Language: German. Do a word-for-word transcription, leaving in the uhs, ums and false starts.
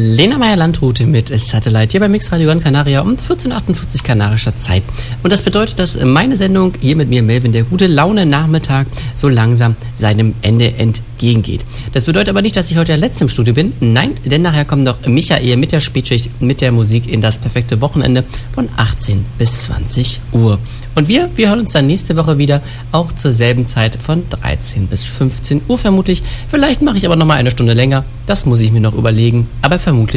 Lena Meyer-Landrut mit Satellite hier bei Mixradio Gran Canaria um vierzehn Uhr achtundvierzig kanarischer Zeit. Und das bedeutet, dass meine Sendung hier mit mir, Melvin, der gute Laune Nachmittag, so langsam seinem Ende entgegengeht. Das bedeutet aber nicht, dass ich heute der Letzte im Studio bin. Nein, denn nachher kommt noch Michael mit der Spätschicht, mit der Musik in das perfekte Wochenende von achtzehn bis zwanzig Uhr. Und wir, wir hören uns dann nächste Woche wieder, auch zur selben Zeit von dreizehn bis fünfzehn Uhr vermutlich. Vielleicht mache ich aber nochmal eine Stunde länger, das muss ich mir noch überlegen, aber vermutlich